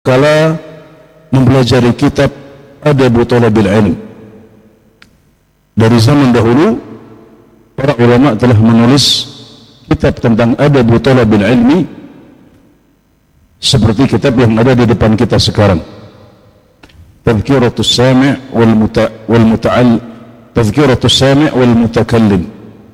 kala mempelajari kitab Adabu Thalabil Ilm. Dari zaman dahulu para ulama telah menulis kitab tentang Adabu Thalabil Ilmi seperti kitab yang ada di depan kita sekarang, Tadhkiratus Sami' Tadhkiratus Sami' wal Mutakallim.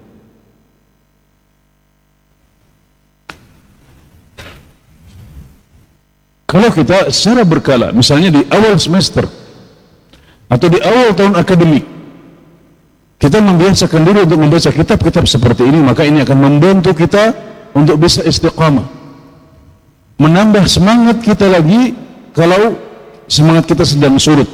Kalau kita secara berkala, misalnya di awal semester atau di awal tahun akademik, kita membiasakan diri untuk membaca kitab-kitab seperti ini, maka ini akan membantu kita untuk bisa istiqamah, menambah semangat kita lagi kalau semangat kita sedang surut.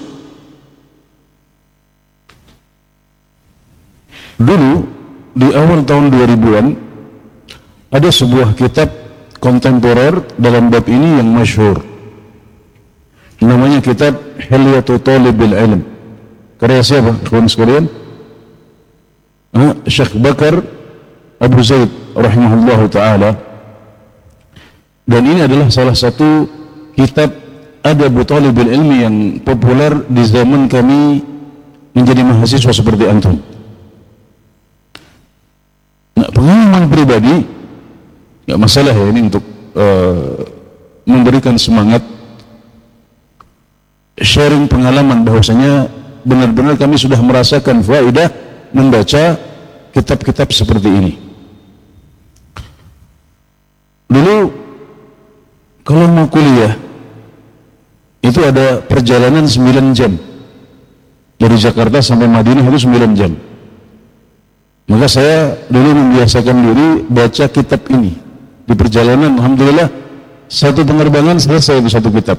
Dulu di awal tahun 2000-an ada sebuah kitab kontemporer dalam bab ini yang masyhur, namanya kitab Hilyatu Thalibil Ilm, karya siapa kawan sekalian? Syekh Bakar Abu Zaid rahimahullahu ta'ala. Dan ini adalah salah satu kitab Adabu Thalibil Ilmi yang populer di zaman kami menjadi mahasiswa seperti antum. Nah, pengalaman pribadi nggak masalah ya, ini untuk memberikan semangat, sharing pengalaman bahwasanya benar-benar kami sudah merasakan faedah membaca kitab-kitab seperti ini. Dulu kalau mau kuliah itu ada perjalanan 9 jam dari Jakarta sampai Madinah, itu 9 jam. Maka saya dulu membiasakan diri baca kitab ini di perjalanan. Alhamdulillah satu penerbangan selesai itu satu kitab.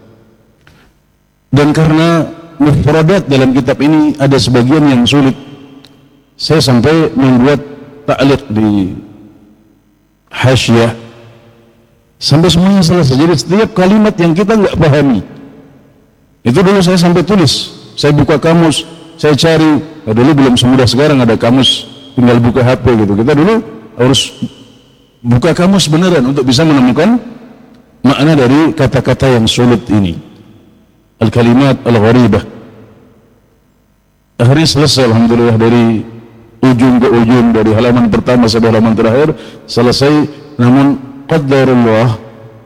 Dan karena mufradat dalam kitab ini ada sebagian yang sulit, saya sampai membuat ta'liq di hasyiah sampai semuanya selesai. Jadi setiap kalimat yang kita nggak pahami itu dulu saya sampai tulis, saya buka kamus, saya cari. Nah, dulu belum semudah sekarang ada kamus tinggal buka HP gitu. Kita dulu harus buka kamus beneran untuk bisa menemukan makna dari kata-kata yang sulit ini, al-kalimat al-gharibah. Akhirnya selesai alhamdulillah, dari ujung ke ujung, dari halaman pertama sampai halaman terakhir selesai. Namun qadarullah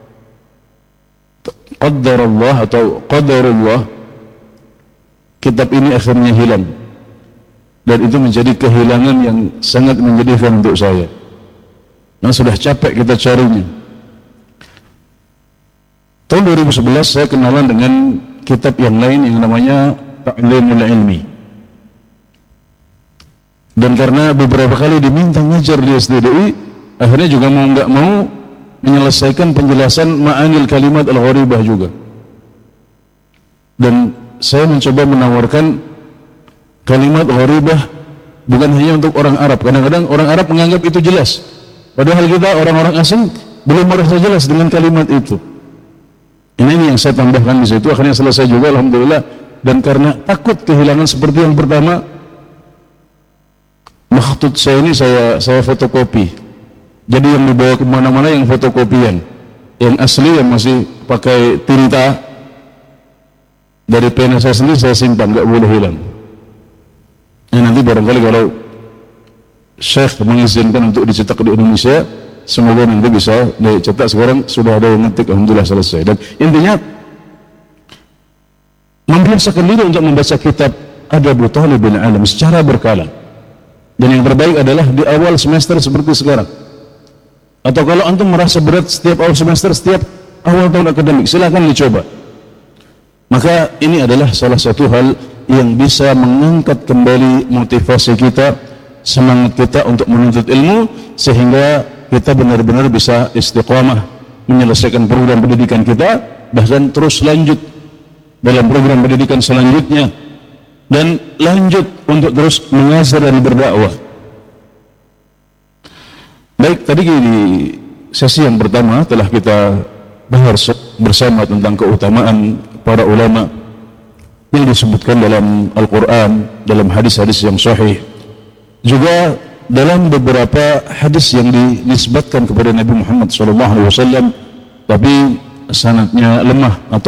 atau qadarullah, kitab ini akhirnya hilang, dan itu menjadi kehilangan yang sangat menyedihkan untuk saya. Nah, sudah capek kita carinya. Tahun 2011 saya kenalan dengan kitab yang lain yang namanya Ta'limul Ilmi. Dan karena beberapa kali diminta ngajar di SDDI, akhirnya juga mau nggak mau menyelesaikan penjelasan ma'anil kalimat al-gharibah juga. Dan saya mencoba menawarkan kalimat gharibah bukan hanya untuk orang Arab. Kadang-kadang orang Arab menganggap itu jelas, padahal kita orang-orang asing belum merasa jelas dengan kalimat itu. Ini yang saya tambahkan di situ. Akhirnya selesai juga alhamdulillah. Dan karena takut kehilangan seperti yang pertama, makhtut saya ini saya fotokopi. Jadi yang dibawa kemana-mana yang fotokopian, yang asli yang masih pakai tinta dari pena saya sendiri saya simpan, nggak boleh hilang. Nah, nanti barangkali kalau Syekh mengizinkan untuk dicetak di Indonesia, semoga nanti bisa dicetak. Sekarang sudah ada yang ngetik, alhamdulillah selesai. Dan intinya membiasakan diri untuk membaca kitab Adabu Thalibil Ilm secara berkala. Dan yang terbaik adalah di awal semester seperti sekarang. Atau kalau antum merasa berat setiap awal semester, setiap awal tahun akademik, silakan dicoba. Maka ini adalah salah satu hal yang bisa mengangkat kembali motivasi kita, semangat kita untuk menuntut ilmu, sehingga kita benar-benar bisa istiqamah menyelesaikan program pendidikan kita, bahkan terus lanjut dalam program pendidikan selanjutnya, dan lanjut untuk terus mengajar dan berdakwah. Baik, tadi di sesi yang pertama telah kita bahas bersama tentang keutamaan para ulama yang disebutkan dalam Al-Quran, dalam hadis-hadis yang sahih, juga dalam beberapa hadis yang dinisbatkan kepada Nabi Muhammad SAW, tapi sanadnya lemah atau